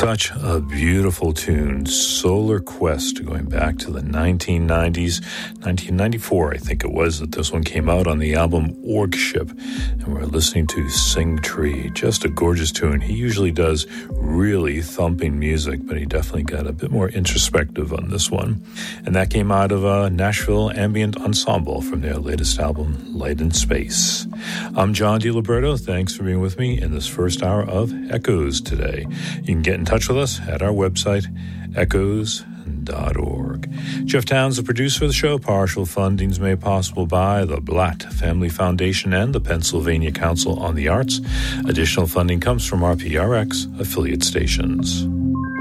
Such a beautiful tune, Solar Quest, going back to the 1990s, 1994 I think it was that this one came out on the album Org Ship, and we're listening to Sing Tree, just a gorgeous tune. He usually does really thumping music, but he definitely got a bit more introspective on this one, and that came out of Nashville Ambient Ensemble from their latest album, Light in Space. I'm John DiLiberto. Thanks for being with me in this first hour of Echoes today. You can get in touch with us at our website, echoes.org. Jeff Towns, the producer of the show. Partial funding is made possible by the Blatt Family Foundation and the Pennsylvania Council on the Arts. Additional funding comes from RPRX affiliate stations.